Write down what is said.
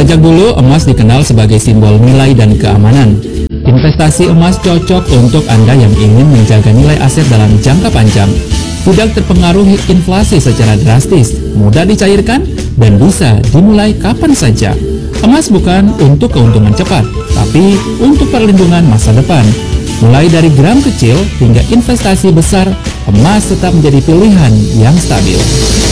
Sejak dulu, emas dikenal sebagai simbol nilai dan keamanan. Investasi emas cocok untuk Anda yang ingin menjaga nilai aset dalam jangka panjang. Tidak terpengaruhi inflasi secara drastis, mudah dicairkan, dan bisa dimulai kapan saja. Emas bukan untuk keuntungan cepat, tapi untuk perlindungan masa depan. Mulai dari gram kecil hingga investasi besar, emas tetap menjadi pilihan yang stabil.